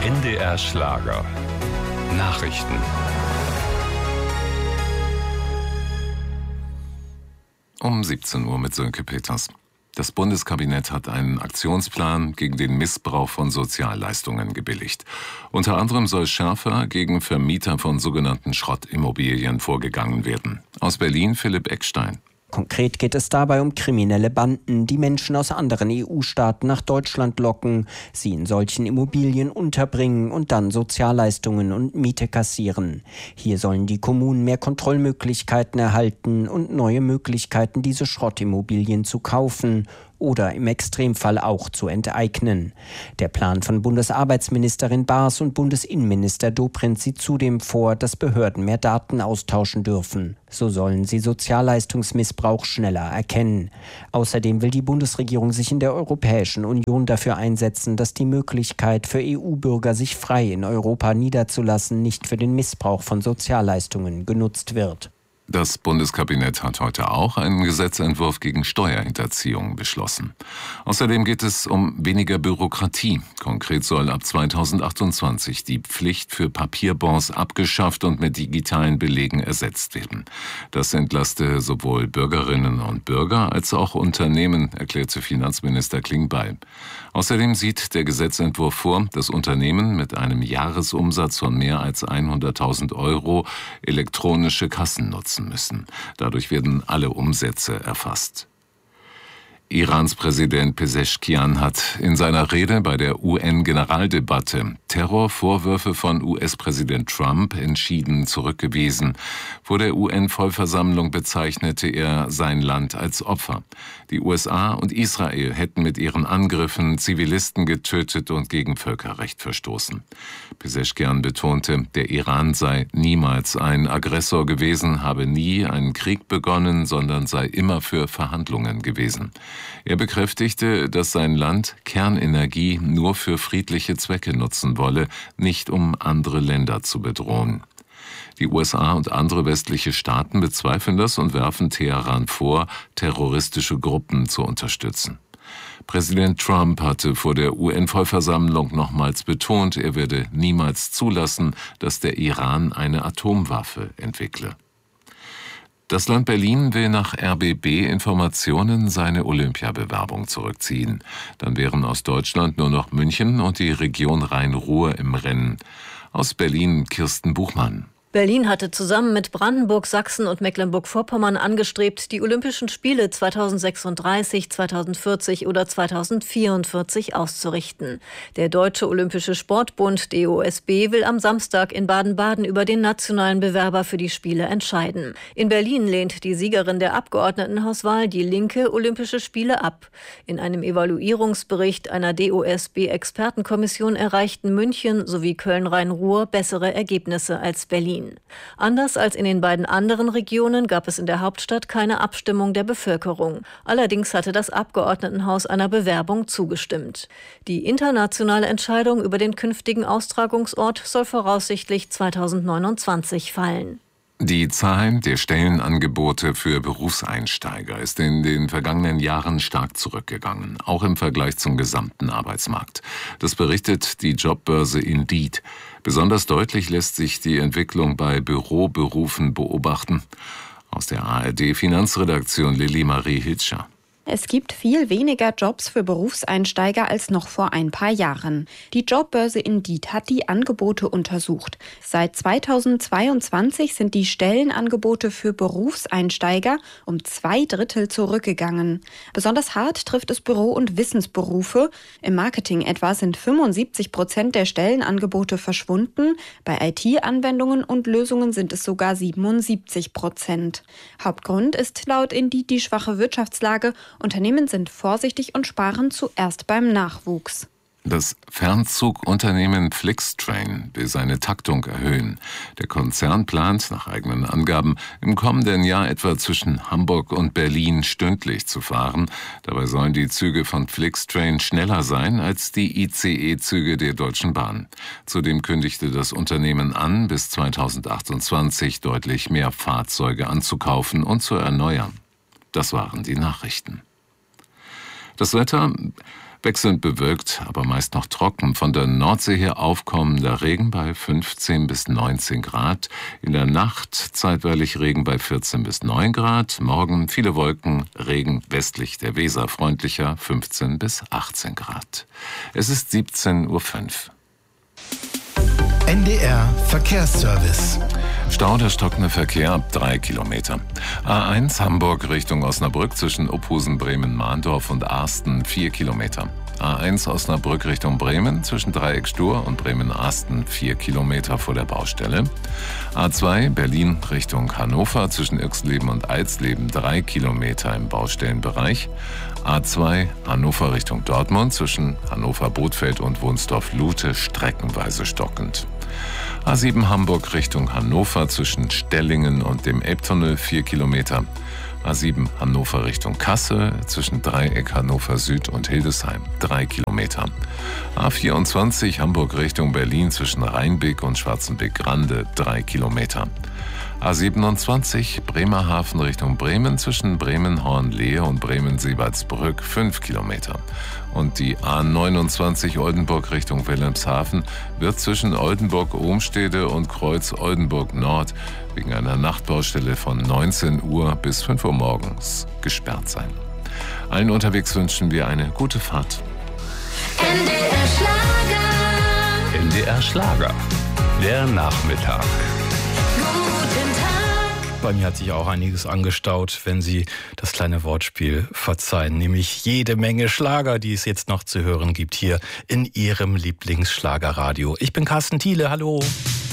NDR Schlager. Nachrichten. Um 17 Uhr mit Sönke Peters. Das Bundeskabinett hat einen Aktionsplan gegen den Missbrauch von Sozialleistungen gebilligt. Unter anderem soll schärfer gegen Vermieter von sogenannten Schrottimmobilien vorgegangen werden. Aus Berlin Philipp Eckstein. Konkret geht es dabei um kriminelle Banden, die Menschen aus anderen EU-Staaten nach Deutschland locken, sie in solchen Immobilien unterbringen und dann Sozialleistungen und Miete kassieren. Hier sollen die Kommunen mehr Kontrollmöglichkeiten erhalten und neue Möglichkeiten, diese Schrottimmobilien zu kaufen oder im Extremfall auch zu enteignen. Der Plan von Bundesarbeitsministerin Baas und Bundesinnenminister Dobrindt sieht zudem vor, dass Behörden mehr Daten austauschen dürfen. So sollen sie Sozialleistungsmissbrauch schneller erkennen. Außerdem will die Bundesregierung sich in der Europäischen Union dafür einsetzen, dass die Möglichkeit für EU-Bürger, sich frei in Europa niederzulassen, nicht für den Missbrauch von Sozialleistungen genutzt wird. Das Bundeskabinett hat heute auch einen Gesetzentwurf gegen Steuerhinterziehung beschlossen. Außerdem geht es um weniger Bürokratie. Konkret soll ab 2028 die Pflicht für Papierbons abgeschafft und mit digitalen Belegen ersetzt werden. Das entlaste sowohl Bürgerinnen und Bürger als auch Unternehmen, erklärte Finanzminister Klingbeil. Außerdem sieht der Gesetzentwurf vor, dass Unternehmen mit einem Jahresumsatz von mehr als 100.000 Euro elektronische Kassen nutzen müssen. Dadurch werden alle Umsätze erfasst. Irans Präsident Pezeshkian hat in seiner Rede bei der UN-Generaldebatte Terrorvorwürfe von US-Präsident Trump entschieden zurückgewiesen. Vor der UN-Vollversammlung bezeichnete er sein Land als Opfer. Die USA und Israel hätten mit ihren Angriffen Zivilisten getötet und gegen Völkerrecht verstoßen. Pezeshkian betonte, der Iran sei niemals ein Aggressor gewesen, habe nie einen Krieg begonnen, sondern sei immer für Verhandlungen gewesen. Er bekräftigte, dass sein Land Kernenergie nur für friedliche Zwecke nutzen wolle, nicht um andere Länder zu bedrohen. Die USA und andere westliche Staaten bezweifeln das und werfen Teheran vor, terroristische Gruppen zu unterstützen. Präsident Trump hatte vor der UN-Vollversammlung nochmals betont, er werde niemals zulassen, dass der Iran eine Atomwaffe entwickle. Das Land Berlin will nach RBB-Informationen seine Olympiabewerbung zurückziehen. Dann wären aus Deutschland nur noch München und die Region Rhein-Ruhr im Rennen. Aus Berlin Kirsten Buchmann. Berlin hatte zusammen mit Brandenburg, Sachsen und Mecklenburg-Vorpommern angestrebt, die Olympischen Spiele 2036, 2040 oder 2044 auszurichten. Der Deutsche Olympische Sportbund DOSB will am Samstag in Baden-Baden über den nationalen Bewerber für die Spiele entscheiden. In Berlin lehnt die Siegerin der Abgeordnetenhauswahl, die Linke, Olympische Spiele ab. In einem Evaluierungsbericht einer DOSB-Expertenkommission erreichten München sowie Köln-Rhein-Ruhr bessere Ergebnisse als Berlin. Anders als in den beiden anderen Regionen gab es in der Hauptstadt keine Abstimmung der Bevölkerung. Allerdings hatte das Abgeordnetenhaus einer Bewerbung zugestimmt. Die internationale Entscheidung über den künftigen Austragungsort soll voraussichtlich 2029 fallen. Die Zahl der Stellenangebote für Berufseinsteiger ist in den vergangenen Jahren stark zurückgegangen, auch im Vergleich zum gesamten Arbeitsmarkt. Das berichtet die Jobbörse Indeed. Besonders deutlich lässt sich die Entwicklung bei Büroberufen beobachten. Aus der ARD-Finanzredaktion Lilly Marie Hitscher. Es gibt viel weniger Jobs für Berufseinsteiger als noch vor ein paar Jahren. Die Jobbörse Indeed hat die Angebote untersucht. Seit 2022 sind die Stellenangebote für Berufseinsteiger um 2/3 zurückgegangen. Besonders hart trifft es Büro- und Wissensberufe. Im Marketing etwa sind 75% der Stellenangebote verschwunden. Bei IT-Anwendungen und Lösungen sind es sogar 77%. Hauptgrund ist laut Indeed die schwache Wirtschaftslage. Unternehmen sind vorsichtig und sparen zuerst beim Nachwuchs. Das Fernzugunternehmen Flixtrain will seine Taktung erhöhen. Der Konzern plant, nach eigenen Angaben, im kommenden Jahr etwa zwischen Hamburg und Berlin stündlich zu fahren. Dabei sollen die Züge von Flixtrain schneller sein als die ICE-Züge der Deutschen Bahn. Zudem kündigte das Unternehmen an, bis 2028 deutlich mehr Fahrzeuge anzukaufen und zu erneuern. Das waren die Nachrichten. Das Wetter. Wechselnd bewölkt, aber meist noch trocken. Von der Nordsee her aufkommender Regen bei 15 bis 19 Grad. In der Nacht zeitweilig Regen bei 14 bis 9 Grad. Morgen viele Wolken, Regen westlich der Weser, freundlicher 15 bis 18 Grad. Es ist 17:05 Uhr. NDR Verkehrsservice. Stau, der stockende Verkehr ab 3 Kilometer. A1 Hamburg Richtung Osnabrück zwischen Uphusen, Bremen, Mahndorf und Arsten 4 Kilometer. A1 Osnabrück Richtung Bremen zwischen Dreieck Stur und Bremen-Arsten 4 Kilometer vor der Baustelle. A2 Berlin Richtung Hannover zwischen Irxleben und Alsleben 3 Kilometer im Baustellenbereich. A2 Hannover Richtung Dortmund zwischen Hannover-Bothfeld und Wunsdorf-Lute streckenweise stockend. A7 Hamburg Richtung Hannover zwischen Stellingen und dem Elbtunnel 4 Kilometer. A7 Hannover Richtung Kassel zwischen Dreieck Hannover Süd und Hildesheim 3 Kilometer. A24 Hamburg Richtung Berlin zwischen Rheinbeck und Schwarzenbeck-Grande 3 Kilometer. A27 Bremerhaven Richtung Bremen zwischen Bremen-Hornlehe und Bremen-Seebaldsbrück 5 Kilometer. Und die A29 Oldenburg Richtung Wilhelmshaven wird zwischen Oldenburg-Ohmstede und Kreuz-Oldenburg-Nord wegen einer Nachtbaustelle von 19 Uhr bis 5 Uhr morgens gesperrt sein. Allen unterwegs wünschen wir eine gute Fahrt. NDR Schlager. NDR Schlager. Der Nachmittag. Bei mir hat sich auch einiges angestaut, wenn Sie das kleine Wortspiel verzeihen. Nämlich jede Menge Schlager, die es jetzt noch zu hören gibt hier in Ihrem Lieblingsschlagerradio. Ich bin Carsten Thiele, hallo.